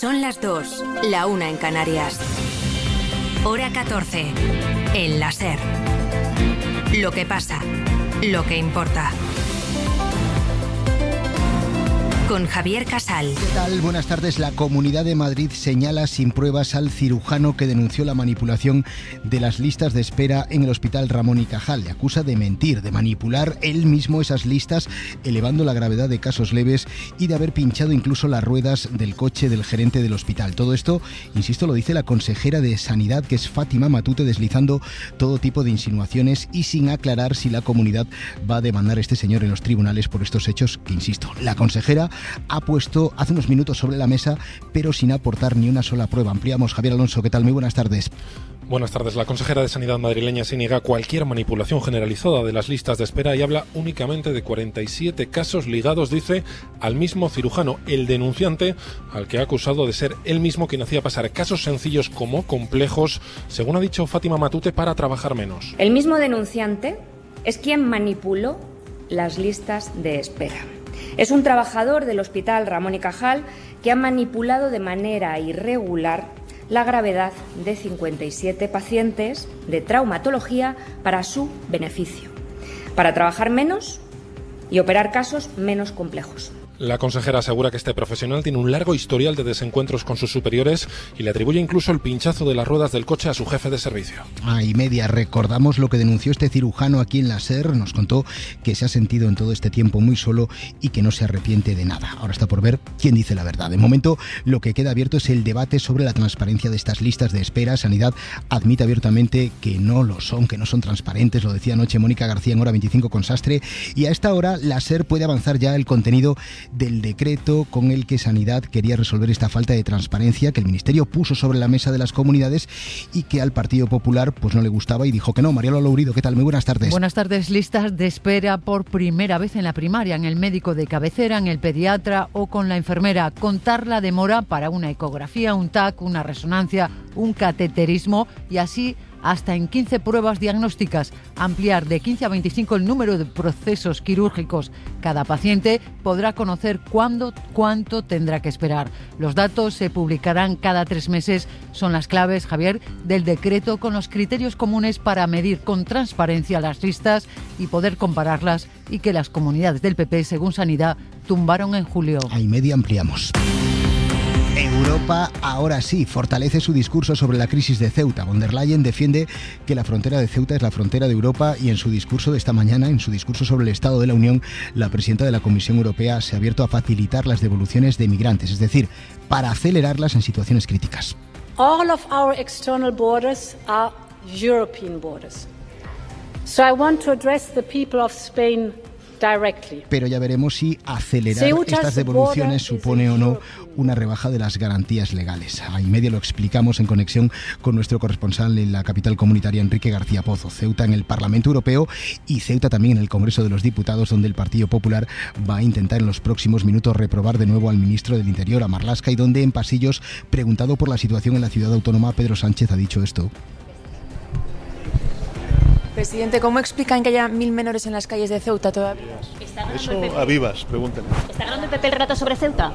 Son las 2, la 1 en Canarias. Hora 14, en la SER. Lo que pasa, lo que importa. Con Javier Casal. ¿Qué tal? Buenas tardes. La Comunidad de Madrid señala sin pruebas al cirujano que denunció la manipulación de las listas de espera en el Hospital Ramón y Cajal. Le acusa de mentir, de manipular él mismo esas listas, elevando la gravedad de casos leves y de haber pinchado incluso las ruedas del coche del gerente del hospital. Todo esto, insisto, lo dice la consejera de Sanidad, que es Fátima Matute, deslizando todo tipo de insinuaciones y sin aclarar si la comunidad va a demandar a este señor en los tribunales por estos hechos que, insisto, la consejera ha puesto hace unos minutos sobre la mesa, pero sin aportar ni una sola prueba. Ampliamos. Javier Alonso, ¿qué tal? Muy buenas tardes. Buenas tardes. La consejera de Sanidad madrileña se niega a cualquier manipulación generalizada de las listas de espera y habla únicamente de 47 casos ligados, dice, al mismo cirujano, el denunciante, al que ha acusado de ser él mismo quien hacía pasar casos sencillos como complejos, según ha dicho Fátima Matute, para trabajar menos. El mismo denunciante es quien manipuló las listas de espera. Es un trabajador del Hospital Ramón y Cajal que ha manipulado de manera irregular la gravedad de 57 pacientes de traumatología para su beneficio, para trabajar menos y operar casos menos complejos. La consejera asegura que este profesional tiene un largo historial de desencuentros con sus superiores y le atribuye incluso el pinchazo de las ruedas del coche a su jefe de servicio. Y media, recordamos lo que denunció este cirujano aquí en la SER. Nos contó que se ha sentido en todo este tiempo muy solo y que no se arrepiente de nada. Ahora está por ver quién dice la verdad. De momento, lo que queda abierto es el debate sobre la transparencia de estas listas de espera. Sanidad admite abiertamente que no lo son, que no son transparentes. Lo decía anoche Mónica García en Hora 25 con Sastre. Y a esta hora, la SER puede avanzar ya el contenido del decreto con el que Sanidad quería resolver esta falta de transparencia que el Ministerio puso sobre la mesa de las comunidades y que al Partido Popular pues no le gustaba y dijo que no. María Lola Urido, ¿qué tal? Muy buenas tardes. Buenas tardes. Listas de espera por primera vez en la primaria, en el médico de cabecera, en el pediatra o con la enfermera. Contar la demora para una ecografía, un TAC, una resonancia, un cateterismo y así hasta en 15 pruebas diagnósticas. Ampliar de 15 a 25 el número de procesos quirúrgicos. Cada paciente podrá conocer cuánto tendrá que esperar. Los datos se publicarán cada 3 meses. Son las claves, Javier, del decreto con los criterios comunes para medir con transparencia las listas y poder compararlas y que las comunidades del PP, según Sanidad, tumbaron en julio. Y media ampliamos. Europa ahora sí fortalece su discurso sobre la crisis de Ceuta. Von der Leyen defiende que la frontera de Ceuta es la frontera de Europa y en su discurso de esta mañana, en su discurso sobre el Estado de la Unión, la presidenta de la Comisión Europea se ha abierto a facilitar las devoluciones de migrantes, es decir, para acelerarlas en situaciones críticas. All of our external borders are European borders. So I want to address the people of Spain directly. Pero ya veremos si acelerar estas devoluciones supone o no una rebaja de las garantías legales. A media lo explicamos en conexión con nuestro corresponsal en la capital comunitaria, Enrique García Pozo. Ceuta en el Parlamento Europeo y Ceuta también en el Congreso de los Diputados, donde el Partido Popular va a intentar en los próximos minutos reprobar de nuevo al ministro del Interior, a Marlaska, y donde en pasillos, preguntado por la situación en la ciudad autónoma, Pedro Sánchez ha dicho esto. Presidente, ¿cómo explican que haya 1.000 menores en las calles de Ceuta todavía? Eso a Vivas, pregúntenle. ¿Está ganando el PP el relato sobre Ceuta?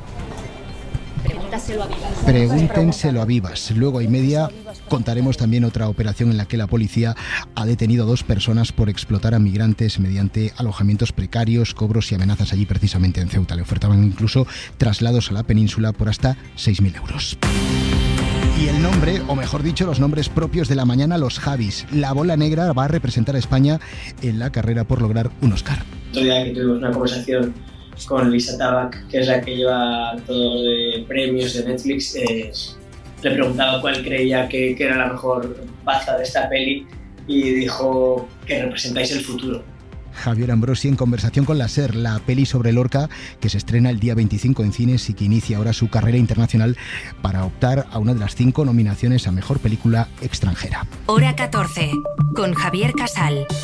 Pregúntenselo a Vivas. Luego a media contaremos también otra operación en la que la policía ha detenido a 2 personas por explotar a migrantes mediante alojamientos precarios, cobros y amenazas allí precisamente en Ceuta. Le ofertaban incluso traslados a la península por hasta 6.000 euros. Y el nombre, o mejor dicho, los nombres propios de la mañana, los Javis. La bola negra va a representar a España en la carrera por lograr un Oscar. Otro día que tuvimos una conversación con Lisa Tabac, que es la que lleva todo de premios de Netflix, le preguntaba cuál creía que era la mejor baza de esta peli y dijo que representáis el futuro. Javier Ambrosi en conversación con la SER, la peli sobre Lorca que se estrena el día 25 en cines y que inicia ahora su carrera internacional para optar a una de las 5 nominaciones a Mejor Película Extranjera. Hora 14, con Javier Casal.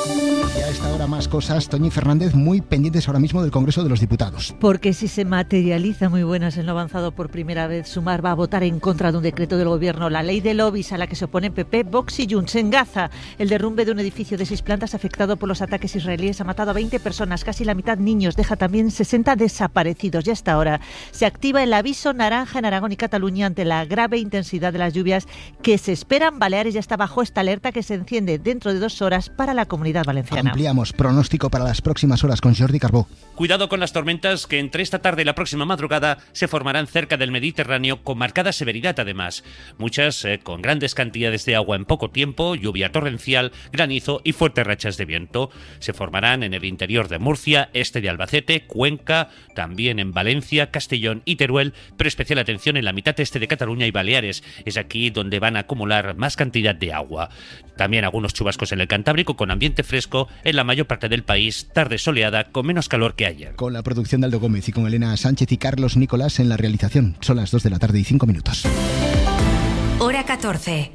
Y a esta hora más cosas, Toñi Fernández, muy pendientes ahora mismo del Congreso de los Diputados. Porque si se materializa muy buenas en lo avanzado por primera vez, Sumar va a votar en contra de un decreto del Gobierno, la ley de lobbies a la que se oponen PP, Vox y Junts. En Gaza, el derrumbe de un edificio de 6 plantas afectado por los ataques israelíes ha matado a 20 personas, casi la mitad niños, deja también 60 desaparecidos. Y hasta ahora se activa el aviso naranja en Aragón y Cataluña ante la grave intensidad de las lluvias que se esperan. Baleares ya está bajo esta alerta que se enciende dentro de 2 horas para la Comunidad Valenciana. Ampliamos pronóstico para las próximas horas con Jordi Carbó. Cuidado con las tormentas que entre esta tarde y la próxima madrugada se formarán cerca del Mediterráneo con marcada severidad además. Muchas con grandes cantidades de agua en poco tiempo, lluvia torrencial, granizo y fuertes rachas de viento. Se formarán en el interior de Murcia, este de Albacete, Cuenca, también en Valencia, Castellón y Teruel, pero especial atención en la mitad este de Cataluña y Baleares. Es aquí donde van a acumular más cantidad de agua. También algunos chubascos en el Cantábrico con ambiente fresco en la mayor parte del país, tarde soleada con menos calor que ayer. Con la producción de Aldo Gómez y con Elena Sánchez y Carlos Nicolás en la realización. Son las 2 de la tarde y 5 minutos. Hora 14.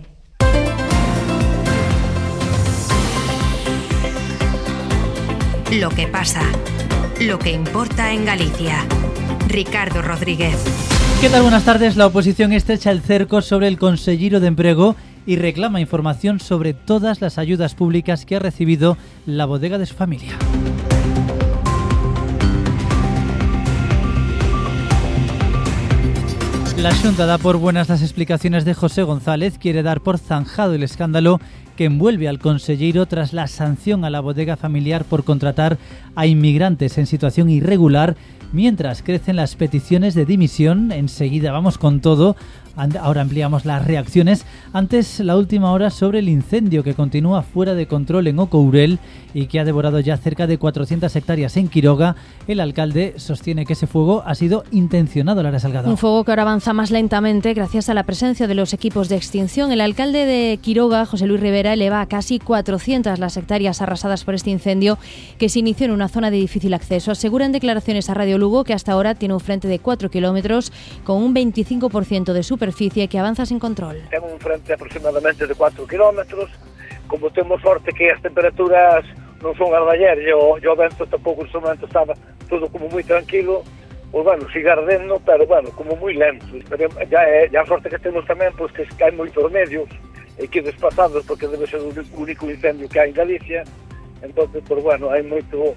Lo que pasa, lo que importa en Galicia. Ricardo Rodríguez. ¿Qué tal? Buenas tardes. La oposición estrecha el cerco sobre el Conselleiro de Emprego y reclama información sobre todas las ayudas públicas que ha recibido la bodega de su familia. La Xunta da por buenas las explicaciones de José González, quiere dar por zanjado el escándalo que envuelve al conselleiro tras la sanción a la bodega familiar por contratar a inmigrantes en situación irregular, mientras crecen las peticiones de dimisión. Enseguida vamos con todo. Ahora ampliamos las reacciones. Antes, la última hora sobre el incendio que continúa fuera de control en Ocourel y que ha devorado ya cerca de 400 hectáreas en Quiroga. El alcalde sostiene que ese fuego ha sido intencionado, Lara Salgado. Un fuego que ahora avanza más lentamente gracias a la presencia de los equipos de extinción. El alcalde de Quiroga, José Luis Rivera, eleva a casi 400 las hectáreas arrasadas por este incendio que se inició en una zona de difícil acceso. Asegura en declaraciones a Radio Lugo que hasta ahora tiene un frente de 4 kilómetros con un 25% de superficie que avanza sin control. Ten un frente aproximadamente de 4 kilómetros. Como temos sorte que as temperaturas non son as de ayer, e o vento tampouco en momento estaba todo como moi tranquilo, pues bueno, sigue ardendo, pero bueno, como moi lento. Pero ya a sorte que temos tamén, pois que hai moitos medios e que despazados, porque debe ser o único incendio que hai en Galicia. Entonces, pues bueno, hai moitos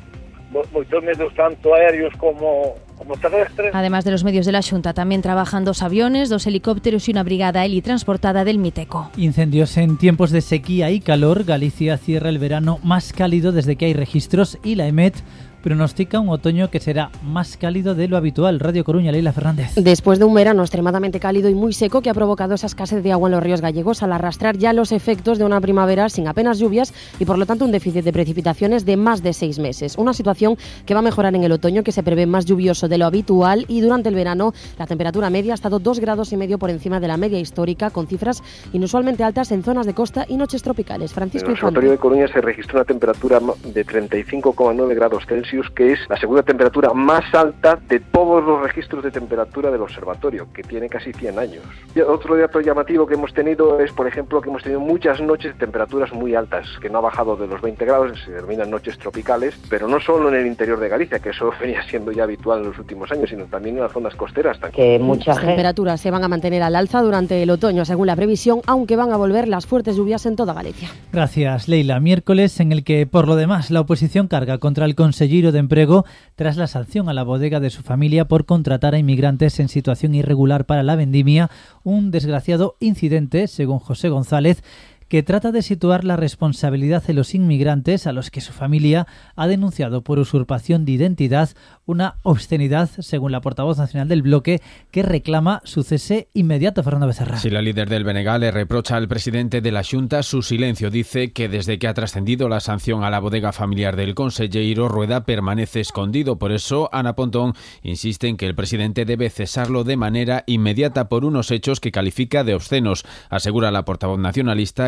medios tanto aéreos como terrestres. Además de los medios de la Xunta, también trabajan 2 aviones, 2 helicópteros y una brigada helitransportada del Miteco. Incendios en tiempos de sequía y calor. Galicia cierra el verano más cálido desde que hay registros y la EMET pronostica un otoño que será más cálido de lo habitual. Radio Coruña, Leila Fernández. Después de un verano extremadamente cálido y muy seco que ha provocado esa escasez de agua en los ríos gallegos, al arrastrar ya los efectos de una primavera sin apenas lluvias y por lo tanto un déficit de precipitaciones de más de 6 meses. Una situación que va a mejorar en el otoño, que se prevé más lluvioso de lo habitual, y durante el verano la temperatura media ha estado 2,5 grados por encima de la media histórica, con cifras inusualmente altas en zonas de costa y noches tropicales. Francisco En el Observatorio de Coruña se registró una temperatura de 35,9 grados Celsius, que es la segunda temperatura más alta de todos los registros de temperatura del observatorio, que tiene casi 100 años. Y otro dato llamativo que hemos tenido es, por ejemplo, que hemos tenido muchas noches de temperaturas muy altas, que no ha bajado de los 20 grados, se denominan noches tropicales, pero no solo en el interior de Galicia, que eso venía siendo ya habitual en los últimos años, sino también en las zonas costeras. Que muchas temperaturas se van a mantener al alza durante el otoño, según la previsión, aunque van a volver las fuertes lluvias en toda Galicia. Gracias, Leila. Miércoles en el que, por lo demás, la oposición carga contra el conselleiro de Emprego tras la sanción a la bodega de su familia por contratar a inmigrantes en situación irregular para la vendimia, un desgraciado incidente, según José González, que trata de situar la responsabilidad de los inmigrantes a los que su familia ha denunciado por usurpación de identidad, una obscenidad, según la portavoz nacional del bloque, que reclama su cese inmediato. Fernando Becerra. Si la líder del BNG le reprocha al presidente de la Xunta su silencio, dice que desde que ha trascendido la sanción a la bodega familiar del conselleiro, Rueda permanece escondido. Por eso, Ana Pontón insiste en que el presidente debe cesarlo de manera inmediata por unos hechos que califica de obscenos. Asegura la portavoz nacionalista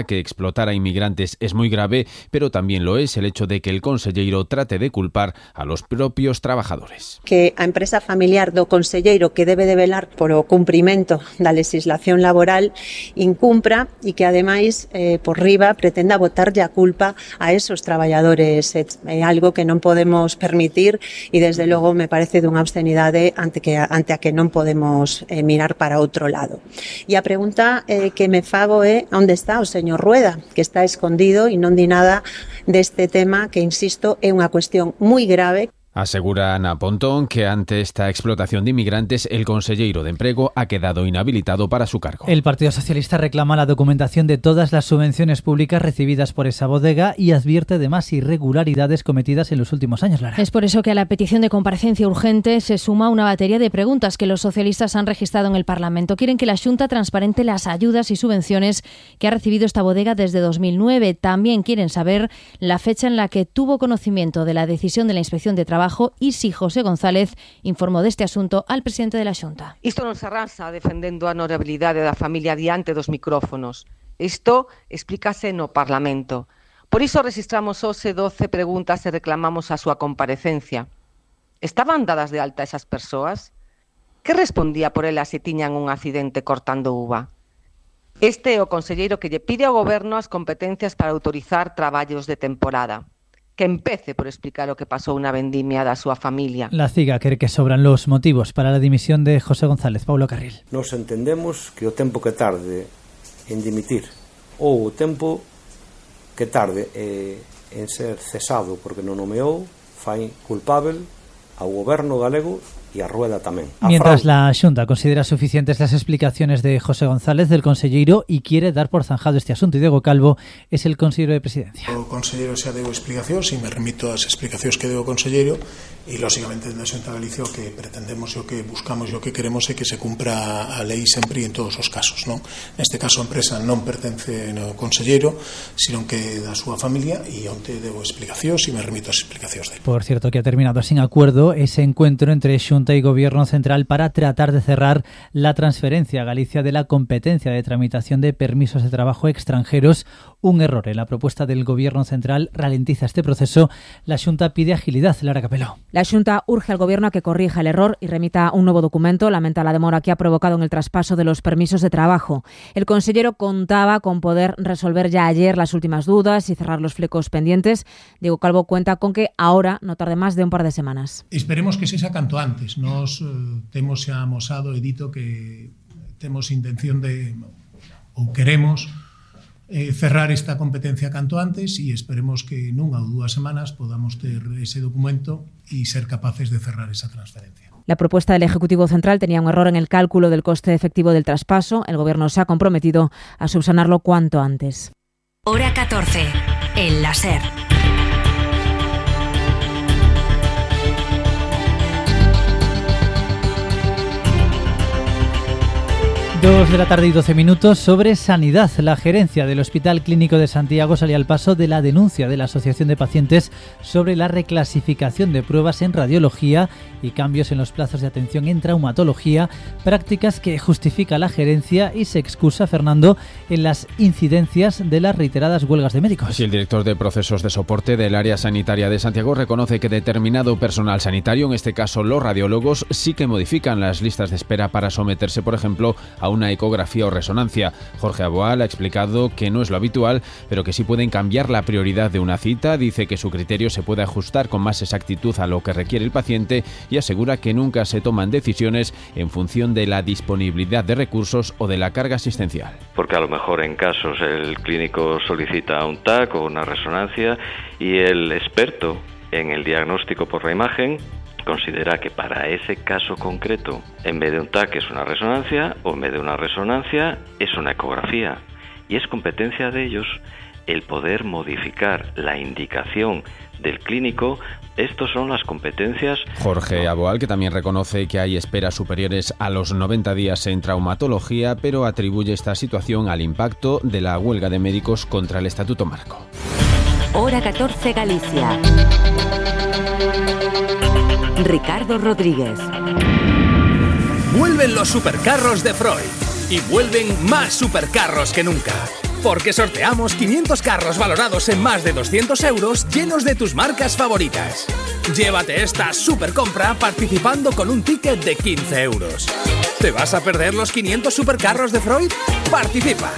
que explotar a inmigrantes es moi grave, pero tamén lo es el hecho de que el conselleiro trate de culpar a los propios trabajadores. Que a empresa familiar do conselleiro, que debe de velar polo cumprimento da legislación laboral, incumpra e que ademais por riba pretenda botarlle a culpa a esos traballadores. É algo que non podemos permitir e desde logo me parece dunha obscenidade ante a que non podemos mirar para outro lado. E a pregunta que me fago é onde está o señor Rueda, que está escondido e non di nada deste tema que, insisto, é unha cuestión moi grave. Asegura Ana Pontón que ante esta explotación de inmigrantes el conselleiro de Empleo ha quedado inhabilitado para su cargo. El Partido Socialista reclama la documentación de todas las subvenciones públicas recibidas por esa bodega y advierte de más irregularidades cometidas en los últimos años, Lara. Es por eso que a la petición de comparecencia urgente se suma una batería de preguntas que los socialistas han registrado en el Parlamento. Quieren que la Xunta transparente las ayudas y subvenciones que ha recibido esta bodega desde 2009. También quieren saber la fecha en la que tuvo conocimiento de la decisión de la Inspección de Trabajo y si José González informou deste asunto al presidente de la Xunta. Isto non se arrasa defendendo a honorabilidade da familia diante dos micrófonos. Isto explícase no Parlamento. Por iso registramos hoxe 12 preguntas e reclamamos a súa comparecencia. Estaban dadas de alta esas persoas? Que respondía por elas se tiñan un accidente cortando uva? Este é o conselleiro que lle pide ao Goberno as competencias para autorizar traballos de temporada. Que empece por explicar o que pasou na vendimia da súa familia. La CIGA cree que sobran los motivos para la dimisión de José González. Paulo Carril. Nos entendemos que o tempo que tarde en dimitir ou o tempo que tarde en ser cesado porque non nomeou fai culpável ao goberno galego y a Rueda tamén. Mientras la Xunta considera suficientes las explicaciones de José González, del conselleiro, y quiere dar por zanjado este asunto. Y Diego Calvo es el consejero de Presidencia. O conselleiro xa deu explicacións e me remito ás explicacións que deu o conselleiro e, lógicamente, na Xunta de Galicia o que pretendemos e o que buscamos e o que queremos é que se cumpra a lei sempre en todos os casos, non? Neste caso a empresa non pertence ao conselleiro, sino que da súa familia, e onte deu explicacións e me remito ás explicacións dele. Por cierto, que ha terminado sin acuerdo ese encuentro entre Xunta y Gobierno Central para tratar de cerrar la transferencia a Galicia de la competencia de tramitación de permisos de trabajo extranjeros. Un error en la propuesta del Gobierno Central ralentiza este proceso. La Xunta pide agilidad. Lara Capeló. La Xunta urge al Gobierno a que corrija el error y remita un nuevo documento. Lamenta la demora que ha provocado en el traspaso de los permisos de trabajo. El consellero contaba con poder resolver ya ayer las últimas dudas y cerrar los flecos pendientes. Diego Calvo cuenta con que ahora no tarde más de un par de semanas. Esperemos que sexa canto antes. Nos temos xa amosado e dito que temos intención de, ou queremos, cerrar esta competencia canto antes e esperemos que nunha ou 2 semanas podamos ter ese documento e ser capaces de cerrar esa transferencia. La propuesta del Ejecutivo Central tenía un error en el cálculo del coste efectivo del traspaso. El Gobierno se ha comprometido a subsanarlo cuanto antes. Hora 14, en la SER. 2 de la tarde y 12 minutos. Sobre sanidad, la gerencia del Hospital Clínico de Santiago salía al paso de la denuncia de la Asociación de Pacientes sobre la reclasificación de pruebas en radiología y cambios en los plazos de atención en traumatología, prácticas que justifica la gerencia y se excusa, Fernando, en las incidencias de las reiteradas huelgas de médicos. Así, el director de procesos de soporte del área sanitaria de Santiago reconoce que determinado personal sanitario, en este caso los radiólogos, sí que modifican las listas de espera para someterse, por ejemplo, a una ecografía o resonancia. Jorge Aboal ha explicado que no es lo habitual, pero que sí pueden cambiar la prioridad de una cita. Dice que su criterio se puede ajustar con más exactitud a lo que requiere el paciente y asegura que nunca se toman decisiones en función de la disponibilidad de recursos o de la carga asistencial. Porque a lo mejor en casos el clínico solicita un TAC o una resonancia y el experto en el diagnóstico por la imagen considera que para ese caso concreto, en vez de un TAC es una resonancia o en vez de una resonancia es una ecografía. Y es competencia de ellos el poder modificar la indicación del clínico. Estas son las competencias. Jorge Aboal, que también reconoce que hay esperas superiores a los 90 días en traumatología, pero atribuye esta situación al impacto de la huelga de médicos contra el Estatuto Marco. Hora 14 Galicia. Ricardo Rodríguez. Vuelven los supercarros de Freud y vuelven más supercarros que nunca. Porque sorteamos 500 carros valorados en más de 200 euros llenos de tus marcas favoritas. Llévate esta super compra participando con un ticket de 15 euros. ¿Te vas a perder los 500 supercarros de Freud? ¡Participa!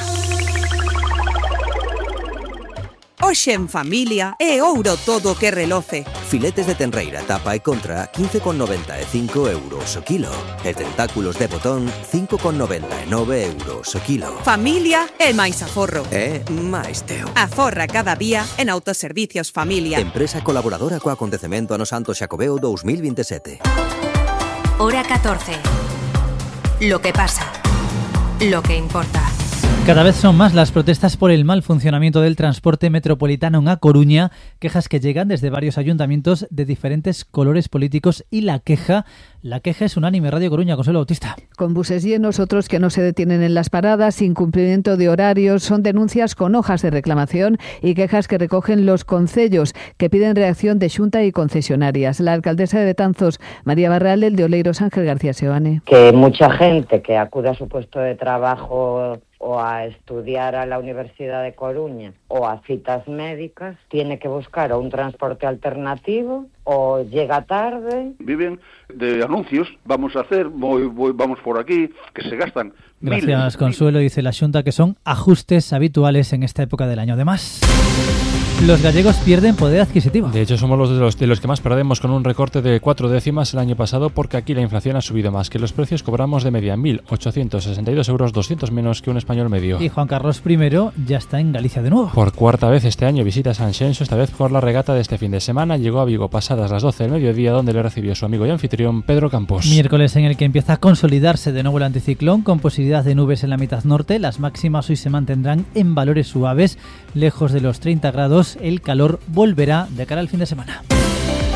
Hoxe en familia é ouro todo que reloce. Filetes de tenreira, tapa e contra 15,95 euros o kilo. E tentáculos de botón 5,99 euros o kilo. Familia é máis aforro. É máis teo. Aforra cada día en Autoservicios Familia. Empresa colaboradora co acontecemento Ano Santo Xacobeo 2027. Hora 14. Lo que pasa. Lo que importa. Cada vez son más las protestas por el mal funcionamiento del transporte metropolitano en A Coruña, quejas que llegan desde varios ayuntamientos de diferentes colores políticos y la queja es unánime. Radio Coruña, Consuelo Bautista. Con buses llenos, otros que no se detienen en las paradas, incumplimiento de horarios, son denuncias con hojas de reclamación y quejas que recogen los concellos que piden reacción de Xunta y concesionarias. La alcaldesa de Betanzos, María Barral, el de Oleiros, Ángel García Seoane. Que mucha gente que acude a su puesto de trabajo o a estudiar a la Universidad de Coruña o a citas médicas, tiene que buscar un transporte alternativo o llega tarde. Viven de anuncios, vamos a hacer, vamos por aquí, que se gastan. Gracias, Consuelo. Dice la Xunta que son ajustes habituales en esta época del año. Además, los gallegos pierden poder adquisitivo. De hecho, somos de los que más perdemos, con un recorte de 4 décimas el año pasado, porque aquí la inflación ha subido más, que los precios cobramos de media 1.862 euros, 200 menos que un español medio. Y Juan Carlos I ya está en Galicia de nuevo. Por cuarta vez este año visita Sanxenxo, esta vez por la regata de este fin de semana. Llegó a Vigo pasadas las 12 del mediodía, donde le recibió su amigo y anfitrión Pedro Campos. Miércoles en el que empieza a consolidarse de nuevo el anticiclón, con posibilidad de nubes en la mitad norte. Las máximas hoy se mantendrán en valores suaves, lejos de los 30 grados. El calor volverá de cara al fin de semana.